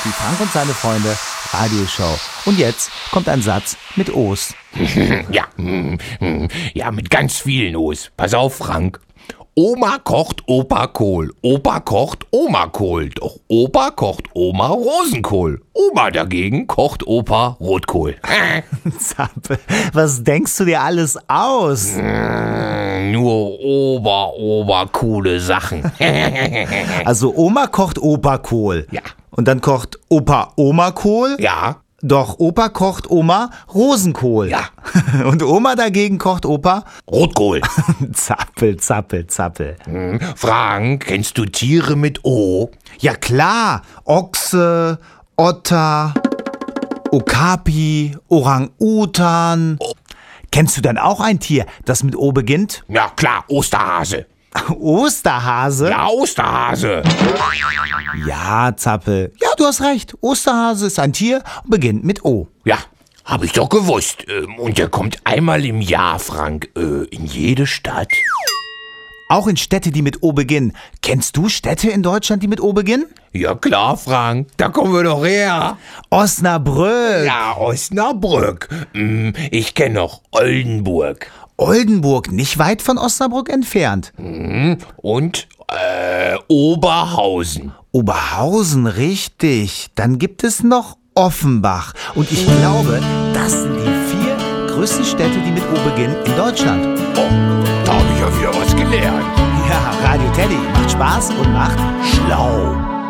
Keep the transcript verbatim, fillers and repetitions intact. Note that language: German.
Die Frank und seine Freunde Radioshow. Und jetzt kommt ein Satz mit O's. Ja, ja, mit ganz vielen O's. Pass auf, Frank. Oma kocht Opa Kohl. Opa kocht Oma Kohl. Doch Opa kocht Oma Rosenkohl. Oma dagegen kocht Opa Rotkohl. Zappel, was denkst du dir alles aus? Nur ober, ober coole Sachen. Also Oma kocht Opa Kohl. Ja. Und dann kocht Opa Oma Kohl. Ja. Doch Opa kocht Oma Rosenkohl. Ja. Und Oma dagegen kocht Opa Rotkohl. Zappel, zappel, zappel. Hm, Frank, kennst du Tiere mit O? Ja klar, Ochse, Otter, Okapi, Orang-Utan. Oh. Kennst du dann auch ein Tier, das mit O beginnt? Ja, klar, Osterhase. Osterhase? Ja, Osterhase. Ja, Zappel. Ja, du hast recht. Osterhase ist ein Tier und beginnt mit O. Ja, hab ich doch gewusst. Ähm, Und der kommt einmal im Jahr, Frank, äh, in jede Stadt. Auch in Städte, die mit O beginnen. Kennst du Städte in Deutschland, die mit O beginnen? Ja klar, Frank, da kommen wir doch her. Osnabrück. Ja, Osnabrück. Hm, Ich kenne noch Oldenburg. Oldenburg, nicht weit von Osnabrück entfernt. Hm, Und äh, Oberhausen. Oberhausen, richtig. Dann gibt es noch Offenbach. Und ich glaube, das sind die vier größten Städte, die mit O beginnen in Deutschland. Oh, da habe ich ja wieder was gelernt. Ja, Radio Teddy macht Spaß und macht Schlau.